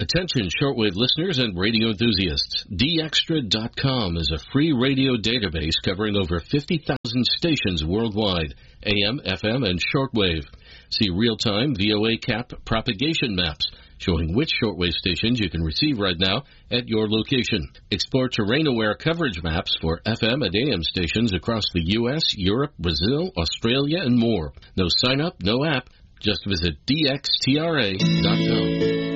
Attention shortwave listeners and radio enthusiasts. DXtra.com is a free radio database covering over 50,000 stations worldwide, AM, FM, and shortwave. See real-time VOA cap propagation maps showing which shortwave stations you can receive right now at your location. Explore terrain-aware coverage maps for FM and AM stations across the U.S., Europe, Brazil, Australia, and more. No sign-up, no app. Just visit DXtra.com.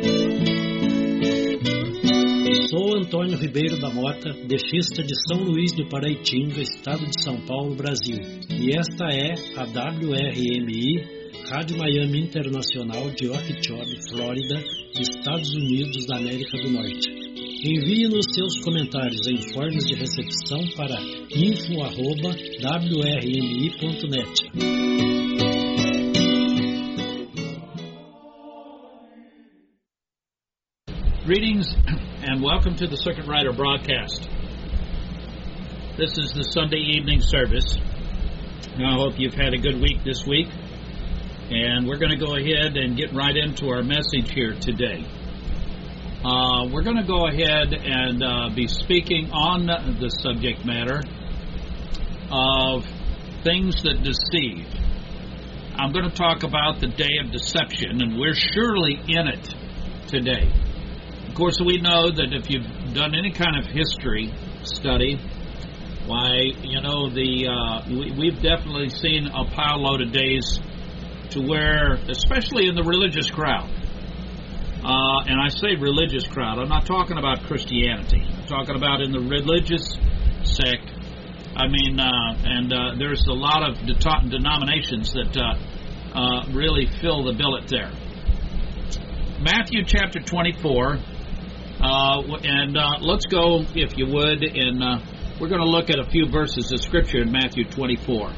Sou Antônio Ribeiro da Mota, dexista de São Luís do Paraitinga, estado de São Paulo, Brasil. E esta é a WRMI, Rádio Miami Internacional de Okeechobee, Flórida, Estados Unidos da América do Norte. Envie-nos seus comentários em formas de recepção para info@wrmi.net. Greetings and welcome to the Circuit Rider broadcast. This is the Sunday evening service. Now, I hope you've had a good week this week, and we're going to go ahead and get right into our message here today. We're going to go ahead and be speaking on the subject matter of things that deceive. I'm going to talk about the day of deception, and we're surely in it today. Of course, we know that if you've done any kind of history study, why, you know, we've definitely seen a pile load of days to where, especially in the religious crowd, and I say religious crowd, I'm not talking about Christianity. I'm talking about in the religious sect. I mean, there's a lot of denominations that really fill the billet there. Matthew chapter 24. Let's go, if you would, and we're going to look at a few verses of Scripture in Matthew 24.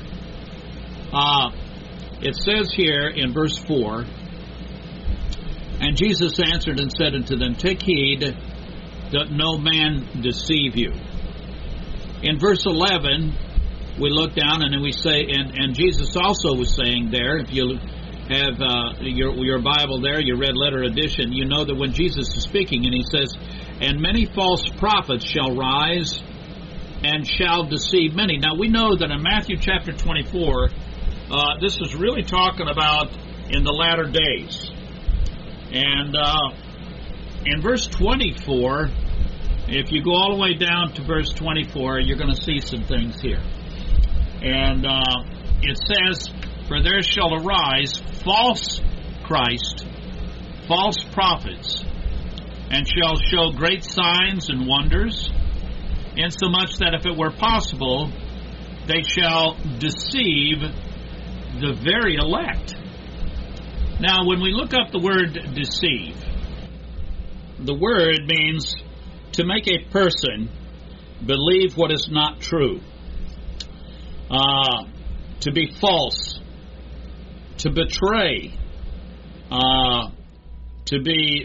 It says here in verse 4, "And Jesus answered and said unto them, Take heed that no man deceive you." In verse 11, we look down and then we say, and Jesus also was saying there, if you have your Bible there, your red letter edition, you know that when Jesus is speaking and he says, "And many false prophets shall rise and shall deceive many." Now we know that in Matthew chapter 24, this is really talking about in the latter days. And in verse 24, if you go all the way down to verse 24, you're going to see some things here. And it says, "For there shall arise false Christ, false prophets, and shall show great signs and wonders, insomuch that if it were possible, they shall deceive the very elect." Now, when we look up the word deceive, the word means to make a person believe what is not true, to be false, to betray, to be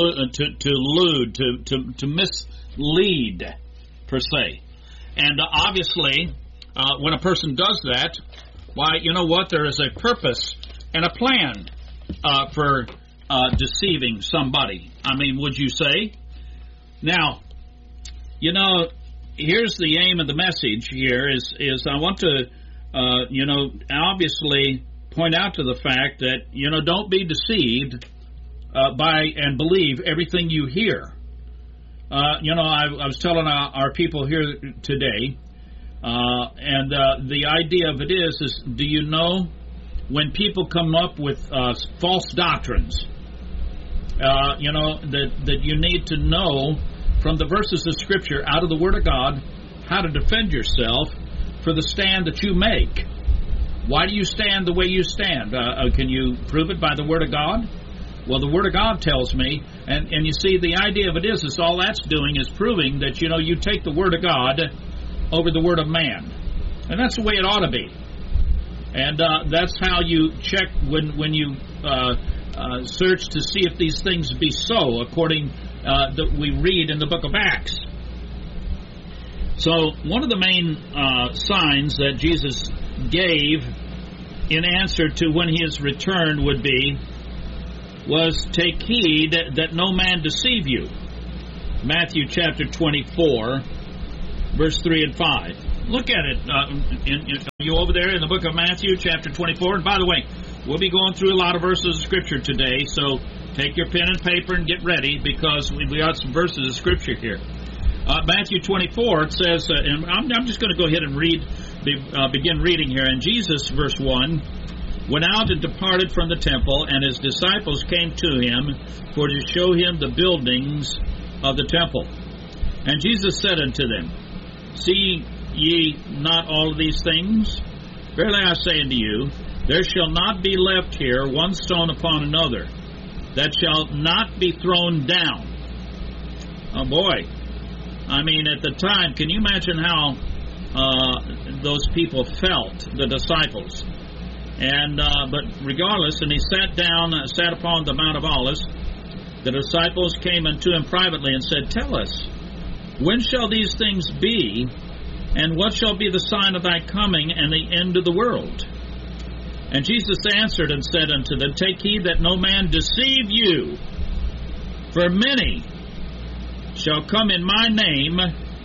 to mislead, per se. And obviously, when a person does that, why, you know what? There is a purpose and a plan for deceiving somebody. I mean, would you say? Now, you know, here's the aim of the message here is I want to, obviously point out to the fact that, don't be deceived by and believe everything you hear. I was telling our people here today, and the idea of it is do you know when people come up with false doctrines, that you need to know from the verses of Scripture out of the Word of God how to defend yourself for the stand that you make. Why do you stand the way you stand? Can you prove it by the Word of God? Well, the Word of God tells me, and you see, the idea of it is all that's doing is proving that, you take the Word of God over the Word of man. And that's the way it ought to be. And that's how you check when you search to see if these things be so, according that we read in the book of Acts. So one of the main signs that Jesus gave in answer to when his return would be was, take heed that no man deceive you. Matthew chapter 24, verse 3 and 5. Look at it. Are you over there in the book of Matthew chapter 24? And by the way, we'll be going through a lot of verses of Scripture today, so take your pen and paper and get ready, because we got some verses of Scripture here. Matthew 24, it says, and I'm just going to go ahead and begin reading here. And Jesus, verse 1, went out and departed from the temple, and his disciples came to him for to show him the buildings of the temple. And Jesus said unto them, See ye not all of these things? Verily I say unto you, there shall not be left here one stone upon another, that shall not be thrown down. Oh boy. I mean, at the time, can you imagine how those people felt, the disciples? And but regardless, and he sat upon the Mount of Olives. The disciples came unto him privately and said, Tell us, when shall these things be, and what shall be the sign of thy coming and the end of the world? And Jesus answered and said unto them, Take heed that no man deceive you, for many shall come in my name,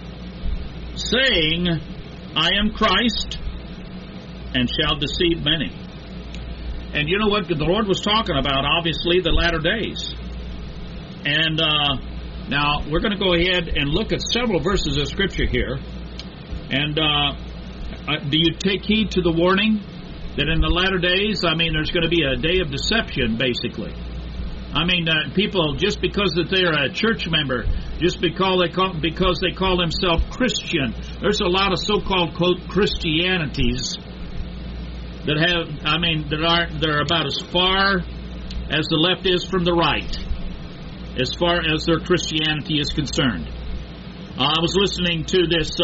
saying, I am Christ, and shall deceive many. And you know what the Lord was talking about? Obviously, the latter days. And now we're going to go ahead and look at several verses of Scripture here. And do you take heed to the warning that in the latter days, I mean, there's going to be a day of deception, basically. I mean, people, just because that they're a church member, just because they call themselves Christian, there's a lot of so-called, quote, Christianities that they're about as far as the left is from the right, as far as their Christianity is concerned. I was listening to this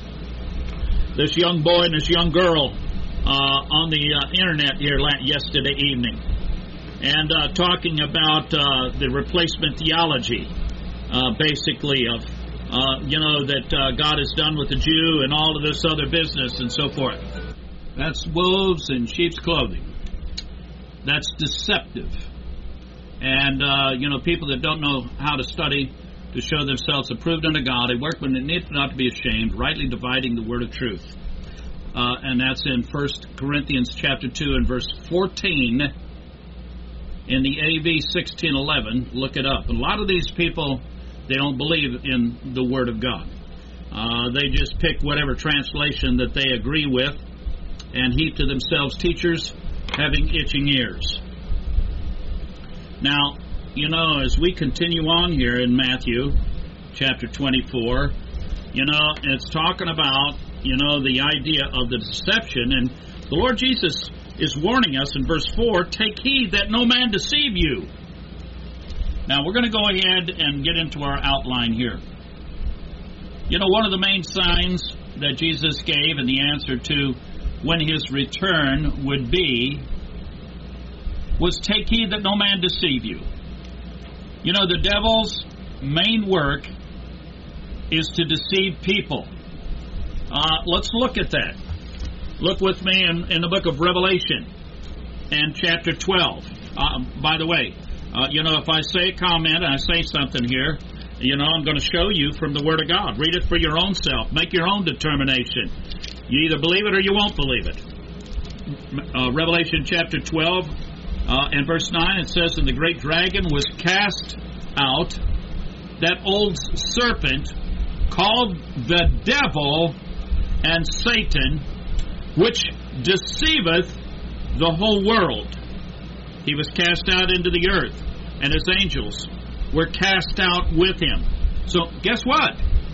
young boy and this young girl on the internet here yesterday evening, and talking about the replacement theology, basically of that God is done with the Jew and all of this other business and so forth. That's wolves in sheep's clothing. That's deceptive. And, people that don't know how to study to show themselves approved unto God, a workman that needeth not to be ashamed, rightly dividing the word of truth. And that's in 1 Corinthians chapter 2 and verse 14 in the AV 1611. Look it up. A lot of these people, they don't believe in the word of God. They just pick whatever translation that they agree with and heap to themselves teachers having itching ears. Now, as we continue on here in Matthew chapter 24, it's talking about, the idea of the deception. And the Lord Jesus is warning us in verse 4, Take heed that no man deceive you. Now, we're going to go ahead and get into our outline here. One of the main signs that Jesus gave and the answer to when his return would be was, take heed that no man deceive you. The devil's main work is to deceive people. Let's look at that. Look with me in the book of Revelation and chapter 12. By the way, if I say a comment and I say something here, I'm going to show you from the Word of God. Read it for your own self. Make your own determination. You either believe it or you won't believe it. Revelation chapter 12 and verse 9, it says, And the great dragon was cast out, that old serpent called the devil and Satan, which deceiveth the whole world. He was cast out into the earth, and his angels were cast out with him. So, guess what?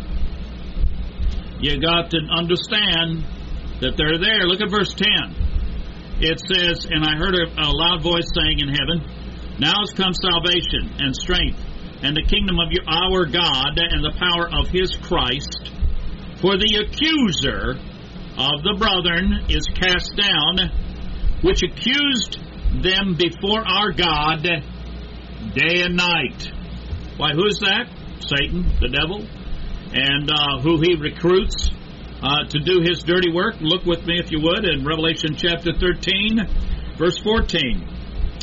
You got to understand that they're there. Look at verse 10. It says, And I heard a loud voice saying in heaven, Now is come salvation and strength, and the kingdom of our God, and the power of his Christ. For the accuser of the brethren is cast down, which accused them before our God day and night. Why, who's that? Satan, the devil, and who he recruits to do his dirty work. Look with me, if you would, in Revelation chapter 13, verse 14.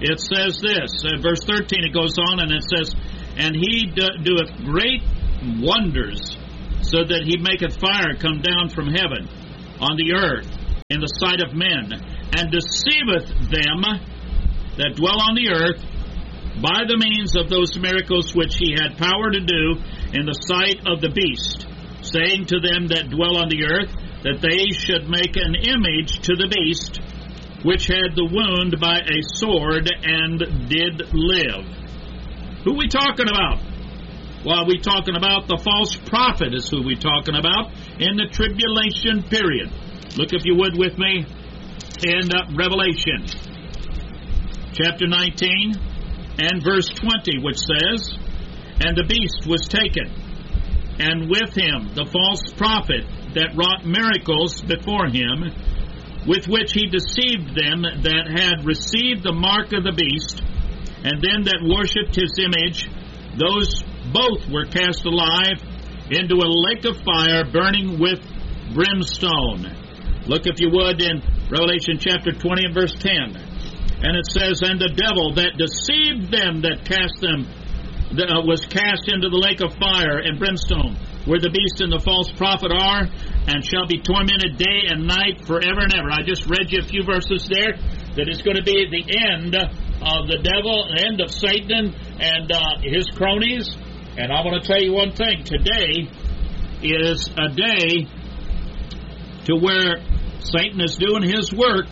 it says this, verse 13, it goes on and it says, and he doeth great wonders, so that he maketh fire come down from heaven on the earth in the sight of men, and deceiveth them that dwell on the earth by the means of those miracles which he had power to do in the sight of the beast, saying to them that dwell on the earth, that they should make an image to the beast, which had the wound by a sword, and did live. Who are we talking about? Well, we talking about the false prophet is who we talking about in the tribulation period. Look, if you would, with me in Revelation chapter 19 and verse 20, which says, and the beast was taken, and with him the false prophet that wrought miracles before him, with which he deceived them that had received the mark of the beast, and them that worshipped his image. Those both were cast alive into a lake of fire burning with brimstone. Look, if you would, in Revelation chapter 20 and verse 10. And it says, and the devil that deceived them that cast them was cast into the lake of fire and brimstone, where the beast and the false prophet are, and shall be tormented day and night forever and ever. I just read you a few verses there, that it's going to be the end of the devil, the end of Satan and his cronies. And I want to tell you one thing. Today is a day to where Satan is doing his work.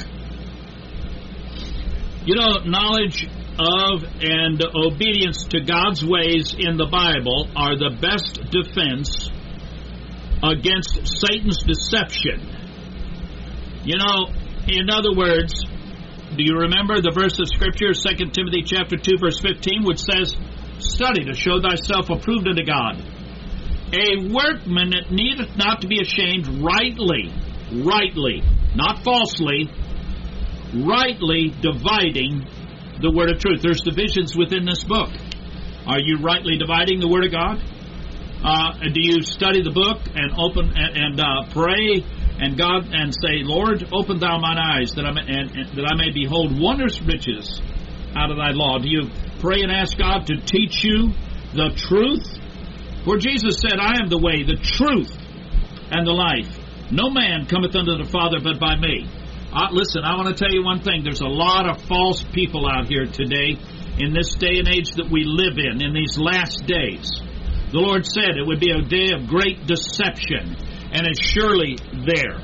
You know, knowledge of and obedience to God's ways in the Bible are the best defense against Satan's deception. You know, in other words, do you remember the verse of Scripture, 2 Timothy chapter 2, verse 15, which says, study to show thyself approved unto God, a workman that needeth not to be ashamed, rightly, not falsely, rightly dividing the word of truth. There's divisions within this book. Are you rightly dividing the word of God? Do you study the book and open and pray and God and say, Lord, open thou mine eyes that I may behold wondrous riches out of thy law? Do you pray and ask God to teach you the truth? For Jesus said, I am the way, the truth, and the life. No man cometh unto the Father but by me. Listen, I want to tell you one thing. There's a lot of false people out here today in this day and age that we live in these last days. The Lord said it would be a day of great deception, and it's surely there.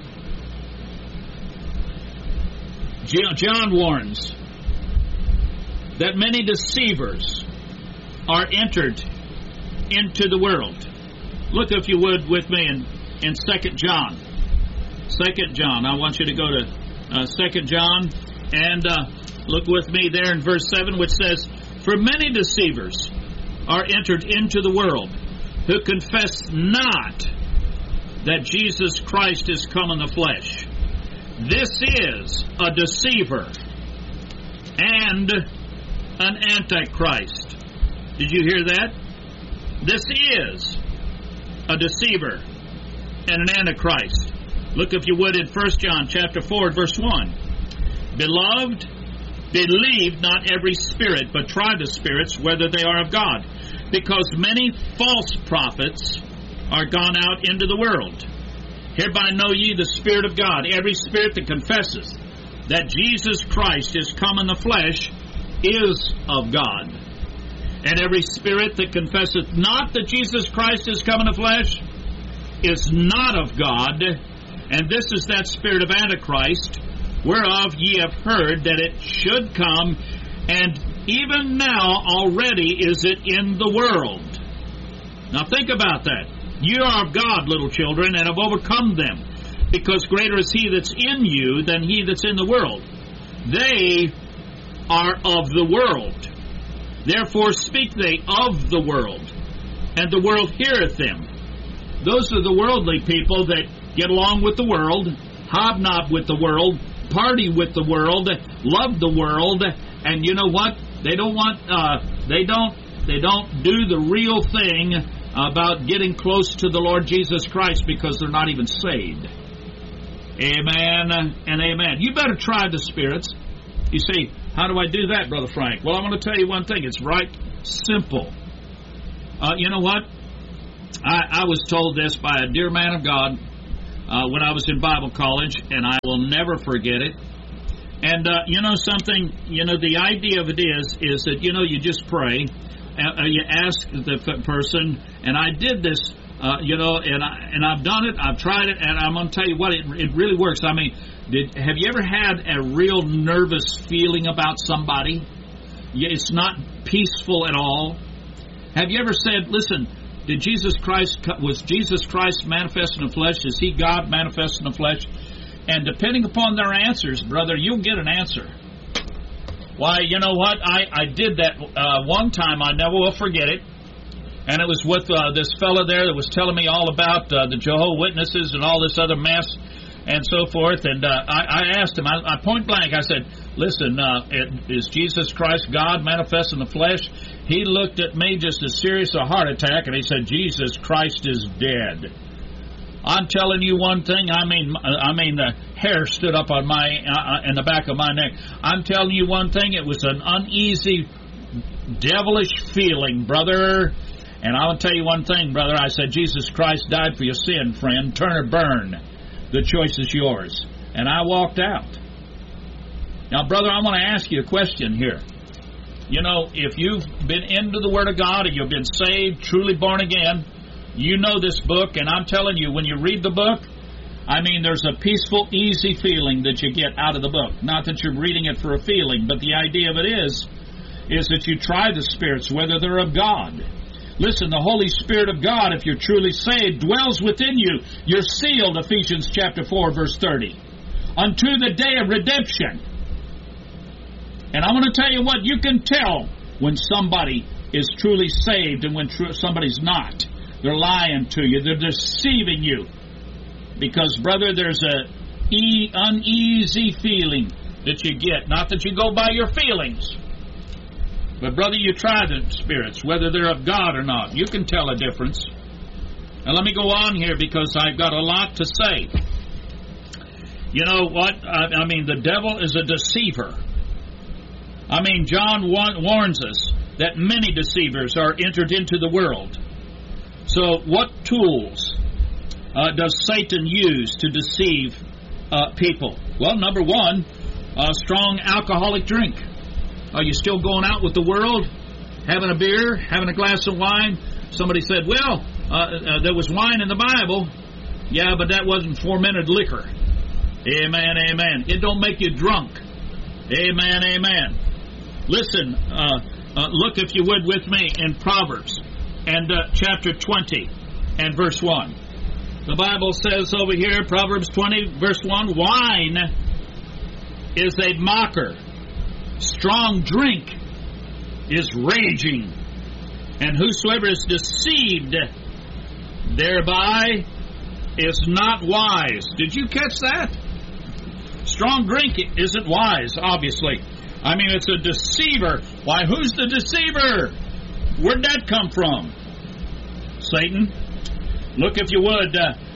John warns that many deceivers are entered into the world. Look, if you would, with me in 2 John. 2 John. I want you to go to 2 John and look with me there in verse 7, which says, for many deceivers are entered into the world, who confess not that Jesus Christ is come in the flesh. This is a deceiver and an antichrist. Did you hear that? This is a deceiver and an antichrist. Look, if you would, in 1 John chapter 4, verse 1. Beloved, believe not every spirit, but try the spirits, whether they are of God. Because many false prophets are gone out into the world. Hereby know ye the Spirit of God. Every spirit that confesses that Jesus Christ is come in the flesh is of God. And every spirit that confesseth not that Jesus Christ is come in the flesh is not of God. And this is that spirit of Antichrist, whereof ye have heard that it should come, and even now already is it in the world. Now think about that. You are of God, little children, and have overcome them, because greater is he that's in you than he that's in the world. They are of the world. Therefore speak they of the world, and the world heareth them. Those are the worldly people that get along with the world, hobnob with the world, party with the world, love the world, and you know what? They don't want. They don't do the real thing about getting close to the Lord Jesus Christ, because they're not even saved. Amen and amen. You better try the spirits. You see, How do I do that, Brother Frank? Well, I'm going to tell you one thing. It's right simple. You know what? I was told this by a dear man of God when I was in Bible college, and I will never forget it. And you know something? You know, the idea of it is that, you know, you just pray. You ask the person, and I did this, you know, and I've done it. I've tried it, and I'm going to tell you what, it really works. I mean, have you ever had a real nervous feeling about somebody? It's not peaceful at all. Have you ever said, listen, was Jesus Christ manifest in the flesh? Is He God manifest in the flesh? And depending upon their answers, brother, you'll get an answer. Why, you know what? I did that one time. I never will forget it. And it was with this fellow there that was telling me all about the Jehovah's Witnesses and all this other mess and so forth. And I asked him, I point blank, I said, listen, is Jesus Christ God manifest in the flesh? He looked at me just as serious as a heart attack, and he said, Jesus Christ is dead. I'm telling you one thing. I mean, the hair stood up on in the back of my neck. I'm telling you one thing. It was an uneasy, devilish feeling, brother. And I'll tell you one thing, brother. I said, Jesus Christ died for your sin, friend. Turn or burn. The choice is yours. And I walked out. Now, brother, I want to ask you a question here. You know, if you've been into the Word of God and you've been saved, truly born again, you know this book, and I'm telling you, when you read the book, I mean, there's a peaceful, easy feeling that you get out of the book. Not that you're reading it for a feeling, but the idea of it is that you try the spirits, whether they're of God. Listen, the Holy Spirit of God, if you're truly saved, dwells within you. You're sealed, Ephesians chapter 4, verse 30, unto the day of redemption. And I want to tell you what, you can tell when somebody is truly saved and when somebody's not. They're lying to you. They're deceiving you. Because, brother, there's an uneasy feeling that you get. Not that you go by your feelings. But, brother, you try the spirits, whether they're of God or not. You can tell a difference. Now, let me go on here because I've got a lot to say. You know what? I mean, the devil is a deceiver. I mean, John warns us that many deceivers are entered into the world. So what tools does Satan use to deceive people? Well, number one, a strong alcoholic drink. Are you still going out with the world, having a beer, having a glass of wine? Somebody said, well, there was wine in the Bible. Yeah, but that wasn't fermented liquor. Amen, amen. It don't make you drunk. Amen, amen. Listen, look if you would with me in Proverbs and chapter 20 and verse 1. The Bible says over here, Proverbs 20, verse 1, wine is a mocker. Strong drink is raging. And whosoever is deceived thereby is not wise. Did you catch that? Strong drink isn't wise, obviously. I mean, it's a deceiver. Why, who's the deceiver? Where'd that come from? Satan. Look if you would,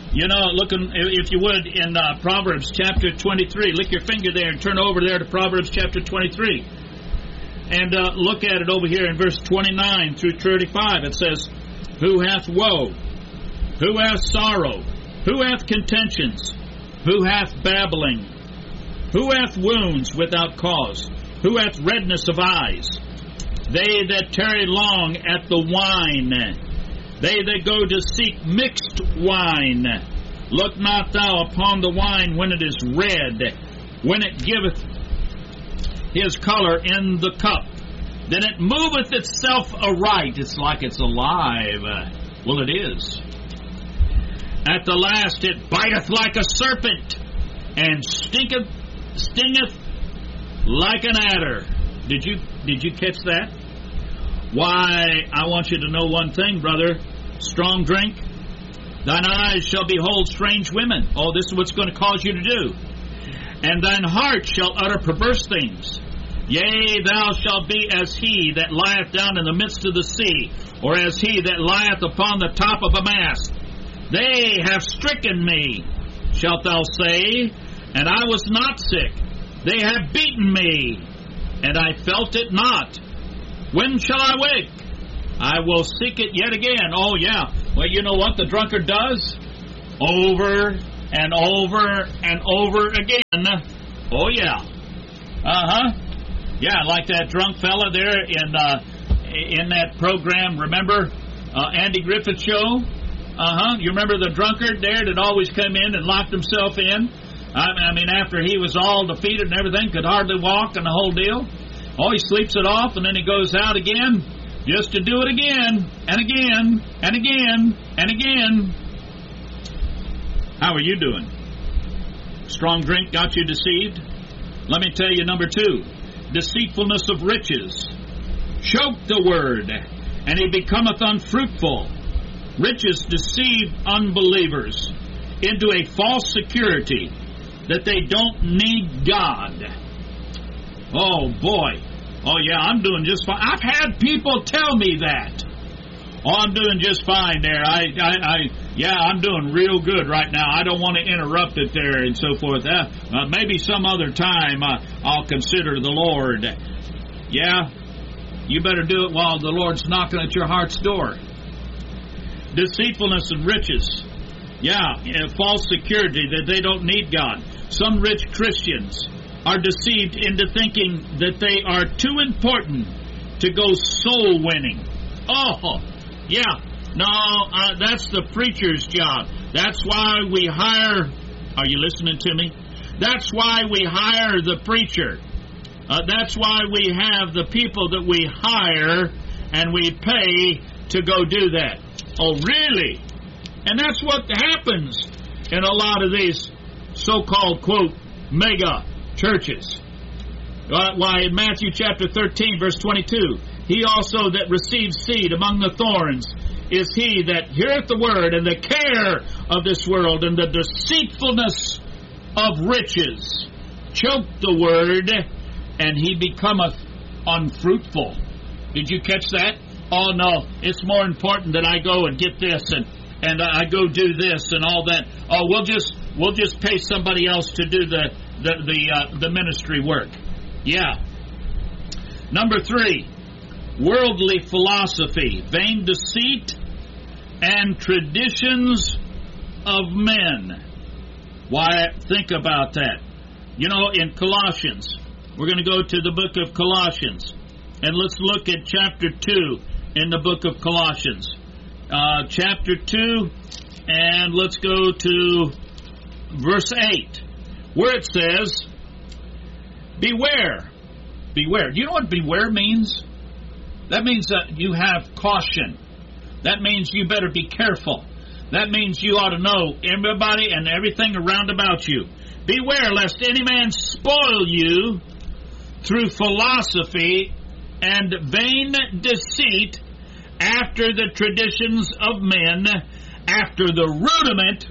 if you would in Proverbs chapter 23. Lick your finger there and turn over there to Proverbs chapter 23. And look at it over here in verse 29 through 35. It says, who hath woe? Who hath sorrow? Who hath contentions? Who hath babbling? Who hath wounds without cause? Who hath redness of eyes? They that tarry long at the wine. They that go to seek mixed wine. Look not thou upon the wine when it is red, when it giveth his color in the cup. Then it moveth itself aright. It's like it's alive. Well, it is. At the last it biteth like a serpent, and stingeth like an adder. Did you catch that? Why, I want you to know one thing, brother. Strong drink. Thine eyes shall behold strange women. Oh, this is what's going to cause you to do. And thine heart shall utter perverse things. Yea, thou shalt be as he that lieth down in the midst of the sea, or as he that lieth upon the top of a mast. They have stricken me, shalt thou say, and I was not sick. They have beaten me, and I felt it not. When shall I wake? I will seek it yet again. Oh, yeah. Well, you know what the drunkard does? Over and over and over again. Oh, yeah. Yeah, like that drunk fella there in that program, remember? Andy Griffith Show? You remember the drunkard there that always come in and locked himself in? I mean, after he was all defeated and everything, could hardly walk and the whole deal. Oh, he sleeps it off and then he goes out again just to do it again and again and again and again. How are you doing? Strong drink got you deceived? Let me tell you, number 2, deceitfulness of riches. Choke the word, and he becometh unfruitful. Riches deceive unbelievers into a false security that they don't need God. Oh, boy. Oh, yeah, I'm doing just fine. I've had people tell me that. Oh, I'm doing just fine there. I'm doing real good right now. I don't want to interrupt it there and so forth. Maybe some other time I'll consider the Lord. Yeah, you better do it while the Lord's knocking at your heart's door. Deceitfulness of riches. Yeah, false security that they don't need God. Some rich Christians are deceived into thinking that they are too important to go soul winning. Oh, yeah. No, that's the preacher's job. That's why we hire... Are you listening to me? That's why we hire the preacher. That's why we have the people that we hire and we pay to go do that. Oh, really? And that's what happens in a lot of these so-called, quote, mega churches. Why, in Matthew chapter 13, verse 22, he also that receives seed among the thorns is he that heareth the word, and the care of this world, and the deceitfulness of riches choke the word, and he becometh unfruitful. Did you catch that? Oh, no, it's more important that I go and get this, and I go do this and all that. Oh, we'll just pay somebody else to do the ministry work. Yeah. Number 3, worldly philosophy, vain deceit, and traditions of men. Why, think about that. You know, in Colossians, we're going to go to the book of Colossians, and let's look at chapter 2 in the book of Colossians. Chapter 2, and let's go to verse 8, where it says, beware. Beware. Do you know what beware means? That means that you have caution. That means you better be careful. That means you ought to know everybody and everything around about you. Beware lest any man spoil you through philosophy and vain deceit, after the traditions of men, after the rudiment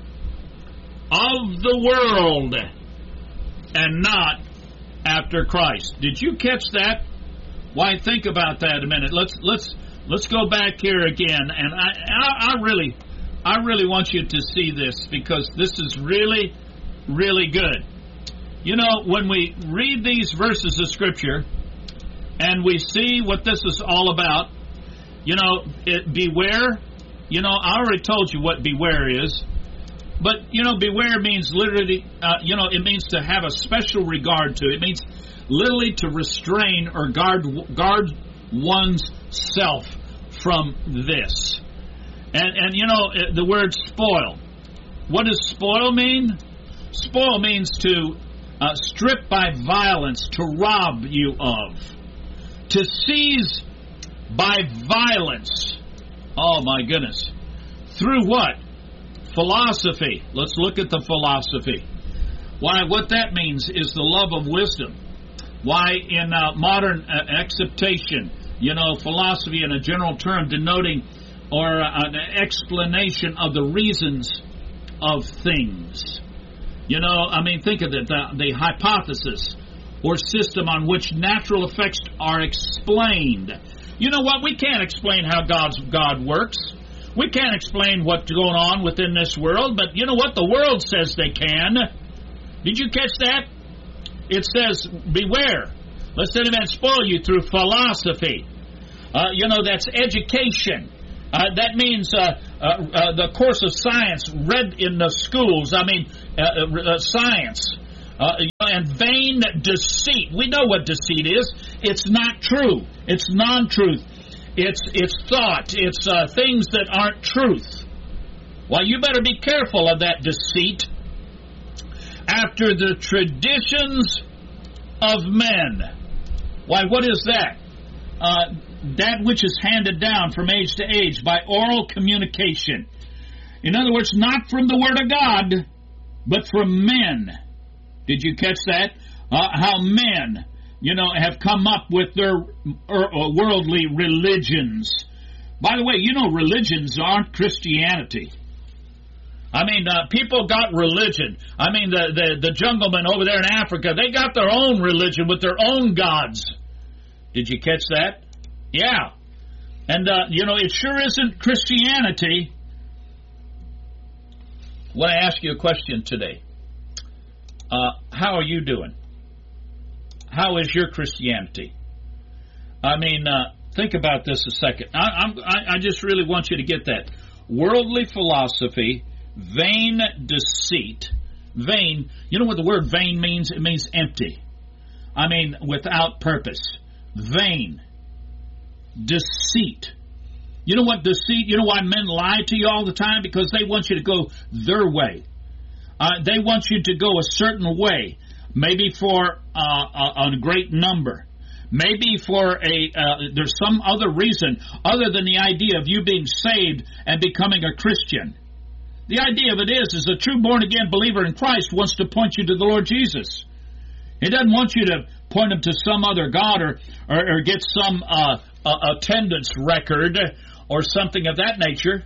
of the world, and not after Christ. Did you catch that? Why, think about that a minute. Let's go back here again, and I really want you to see this, because this is really, really good. You know, when we read these verses of Scripture and we see what this is all about, you know, beware. You know, I already told you what beware is. But, you know, beware means literally, it means to have a special regard to. It means literally to restrain or guard one's self from this. And you know, the word spoil. What does spoil mean? Spoil means to strip by violence, to rob you of. To seize by violence. Oh, my goodness. Through what? Philosophy. Let's look at the philosophy. Why, what that means is the love of wisdom. Why, in modern acceptation, you know, philosophy in a general term denoting or an explanation of the reasons of things. You know, I mean, think of it, the hypothesis or system on which natural effects are explained. You know what? We can't explain how God works. We can't explain what's going on within this world, but you know what? The world says they can. Did you catch that? It says, beware. Let's let a man spoil you through philosophy. That's education. That means the course of science read in the schools. Science. And vain deceit. We know what deceit is. It's not true. It's non-truth. It's thought. It's things that aren't truth. Well, you better be careful of that deceit. After the traditions of men. Why, what is that? That which is handed down from age to age by oral communication. In other words, not from the Word of God, but from men. Did you catch that? How men, have come up with their worldly religions. By the way, religions aren't Christianity. People got religion. The junglemen over there in Africa, they got their own religion with their own gods. Did you catch that? Yeah. And, it sure isn't Christianity. I want to ask you a question today. How are you doing? How is your Christianity? Think about this a second. I just really want you to get that. Worldly philosophy, vain deceit. Vain, you know what the word vain means? It means empty. Without purpose. Vain. Deceit. You know what deceit? You know why men lie to you all the time? Because they want you to go their way. They want you to go a certain way. Maybe for a great number. Maybe for there's some other reason other than the idea of you being saved and becoming a Christian. The idea of it is a true born-again believer in Christ wants to point you to the Lord Jesus. He doesn't want you to point him to some other God or get some attendance record or something of that nature.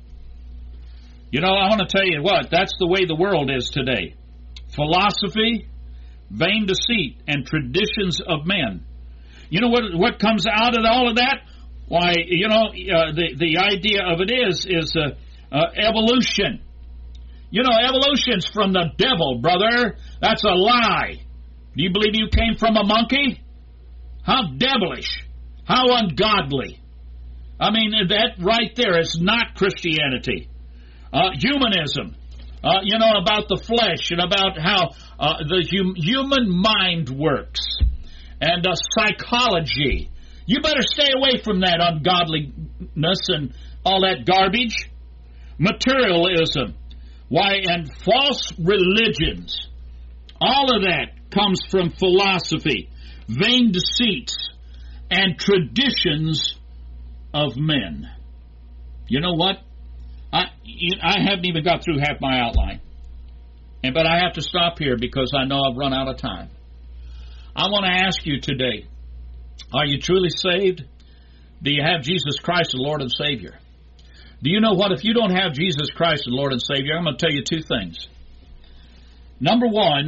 I want to tell you what, that's the way the world is today. Philosophy, vain deceit, and traditions of men. You know what comes out of all of that? Why, the idea of it is evolution. Evolution's from the devil, brother. That's a lie. Do you believe you came from a monkey? How devilish. How ungodly. That right there is not Christianity. Humanism. About the flesh and about how the human mind works. And psychology. You better stay away from that ungodliness and all that garbage. Materialism. Why, and false religions. All of that comes from philosophy, vain deceits, and traditions of men. You know what? I haven't even got through half my outline. But I have to stop here because I know I've run out of time. I want to ask you today, are you truly saved? Do you have Jesus Christ as Lord and Savior? Do you know what? If you don't have Jesus Christ as Lord and Savior, I'm going to tell you two things. Number one,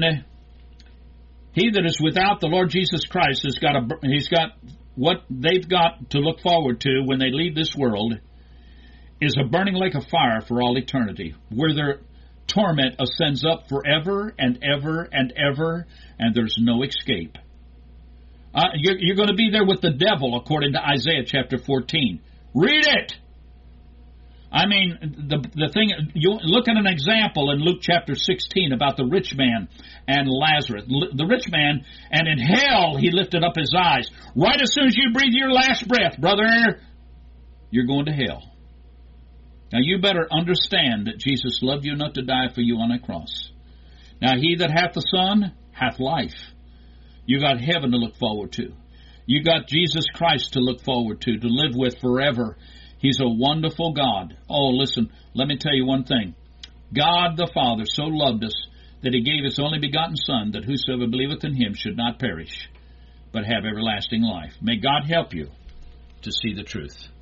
he that is without the Lord Jesus Christ he's got what they've got to look forward to when they leave this world is a burning lake of fire for all eternity, where their torment ascends up forever and ever and ever, and there's no escape. You're going to be there with the devil, according to Isaiah chapter 14. Read it! The thing, you look at an example in Luke chapter 16 about the rich man and Lazarus. The rich man, and in hell he lifted up his eyes. Right as soon as you breathe your last breath, brother, you're going to hell. Now you better understand that Jesus loved you enough to die for you on a cross. Now he that hath the Son hath life. You got heaven to look forward to. You got Jesus Christ to look forward to live with forever. He's a wonderful God. Oh, listen, let me tell you one thing. God the Father so loved us that he gave his only begotten Son, that whosoever believeth in him should not perish, but have everlasting life. May God help you to see the truth.